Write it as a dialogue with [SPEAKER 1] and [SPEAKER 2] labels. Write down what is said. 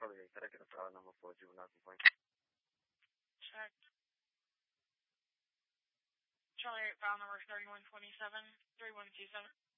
[SPEAKER 1] Charlie 8, could I get a file number for a juvenile complaint?
[SPEAKER 2] Check. Charlie 8, file number 3127, 3127.